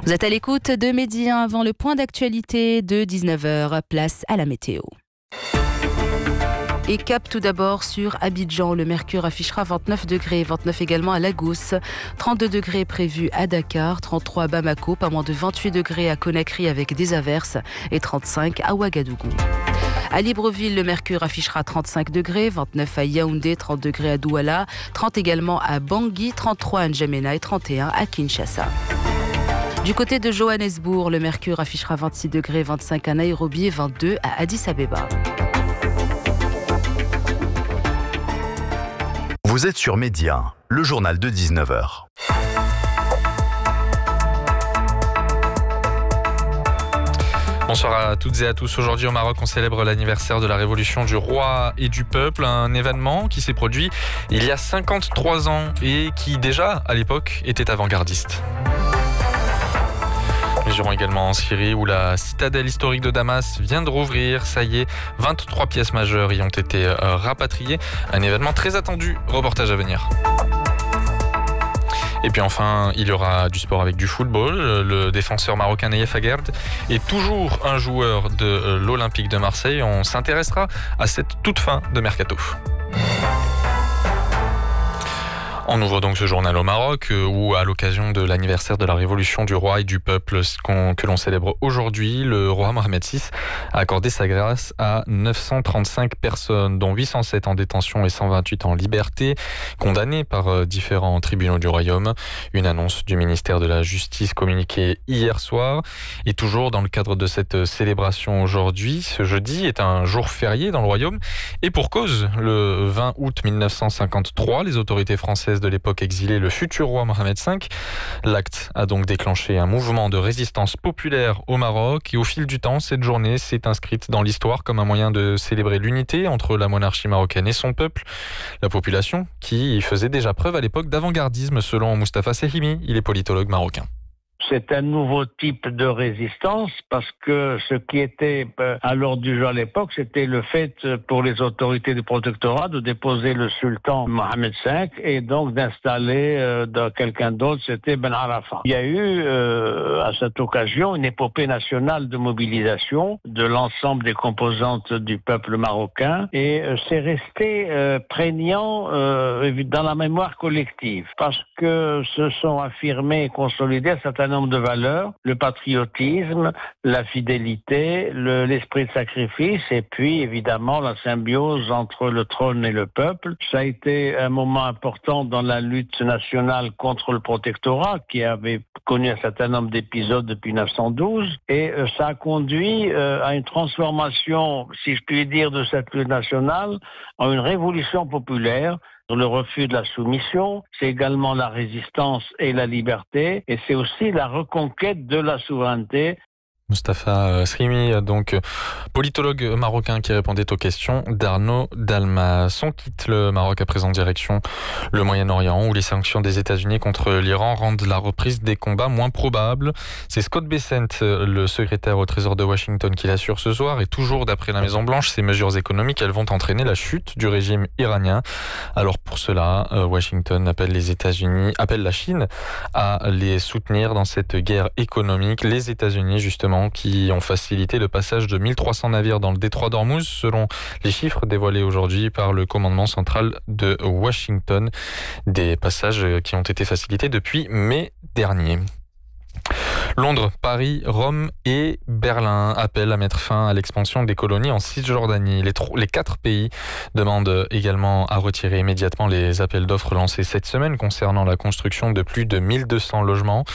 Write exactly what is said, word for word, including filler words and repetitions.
Vous êtes à l'écoute de Média avant le point d'actualité de dix-neuf heures. Place à la météo. Et cap tout d'abord sur Abidjan. Le mercure affichera vingt-neuf degrés, vingt-neuf également à Lagos, trente-deux degrés prévus à Dakar, trente-trois à Bamako, pas moins de vingt-huit degrés à Conakry avec des averses et trente-cinq à Ouagadougou. À Libreville, le mercure affichera trente-cinq degrés, vingt-neuf à Yaoundé, trente degrés à Douala, trente également à Bangui, trente-trois à N'Djamena et trente et un à Kinshasa. Du côté de Johannesburg, le mercure affichera vingt-six degrés, vingt-cinq à Nairobi et vingt-deux à Addis Abeba. Vous êtes sur Média, le journal de dix-neuf heures. Bonsoir à toutes et à tous. Aujourd'hui au Maroc, on célèbre l'anniversaire de la révolution du roi et du peuple, un événement qui s'est produit il y a cinquante-trois ans et qui déjà, à l'époque, était avant-gardiste. Nous irons également en Syrie où la citadelle historique de Damas vient de rouvrir. Ça y est, vingt-trois pièces majeures y ont été euh, rapatriées. Un événement très attendu. Reportage à venir. Et puis enfin, il y aura du sport avec du football. Le défenseur marocain Naïef Aguerd est toujours un joueur de l'Olympique de Marseille. On s'intéressera à cette toute fin de mercato. On ouvre donc ce journal au Maroc où, à l'occasion de l'anniversaire de la révolution du roi et du peuple que l'on célèbre aujourd'hui, le roi Mohamed six a accordé sa grâce à neuf cent trente-cinq personnes, dont huit cent sept en détention et cent vingt-huit en liberté, condamnées par différents tribunaux du royaume. Une annonce du ministère de la Justice communiquée hier soir. Et toujours dans le cadre de cette célébration aujourd'hui, ce jeudi est un jour férié dans le royaume. Et pour cause, le vingt août mille neuf cent cinquante-trois, les autorités françaises de l'époque exilé le futur roi Mohamed cinq. L'acte a donc déclenché un mouvement de résistance populaire au Maroc et au fil du temps, cette journée s'est inscrite dans l'histoire comme un moyen de célébrer l'unité entre la monarchie marocaine et son peuple, la population qui faisait déjà preuve à l'époque d'avant-gardisme selon Moustapha Sehimi, il est politologue marocain. C'est un nouveau type de résistance parce que ce qui était à l'ordre du jour à l'époque, c'était le fait pour les autorités du protectorat de déposer le sultan Mohamed cinq et donc d'installer euh, quelqu'un d'autre, c'était Ben Arafat. Il y a eu euh, à cette occasion une épopée nationale de mobilisation de l'ensemble des composantes du peuple marocain et euh, c'est resté euh, prégnant euh, dans la mémoire collective parce que se sont affirmés et consolidés un certain nombre de valeurs, le patriotisme, la fidélité, le, l'esprit de sacrifice et puis évidemment la symbiose entre le trône et le peuple. Ça a été un moment important dans la lutte nationale contre le protectorat qui avait connu un certain nombre d'épisodes depuis neuf cent douze et euh, ça a conduit euh, à une transformation, si je puis dire, de cette lutte nationale en une révolution populaire. Le refus de la soumission, c'est également la résistance et la liberté, et c'est aussi la reconquête de la souveraineté. Moustapha Sehimi, donc politologue marocain qui répondait aux questions d'Arnaud Dalmas. On quitte le Maroc à présent direction le Moyen-Orient où les sanctions des États-Unis contre l'Iran rendent la reprise des combats moins probable. C'est Scott Bessent, le secrétaire au Trésor de Washington, qui l'assure ce soir. Et toujours d'après la Maison-Blanche, ces mesures économiques, elles vont entraîner la chute du régime iranien. Alors pour cela, Washington appelle les États-Unis, appelle la Chine à les soutenir dans cette guerre économique. Les États-Unis, justement, qui ont facilité le passage de mille trois cents navires dans le détroit d'Ormuz, selon les chiffres dévoilés aujourd'hui par le commandement central de Washington. Des passages qui ont été facilités depuis mai dernier. Londres, Paris, Rome et Berlin appellent à mettre fin à l'expansion des colonies en Cisjordanie. Les, tro- les quatre pays demandent également à retirer immédiatement les appels d'offres lancés cette semaine concernant la construction de plus de mille deux cents logements.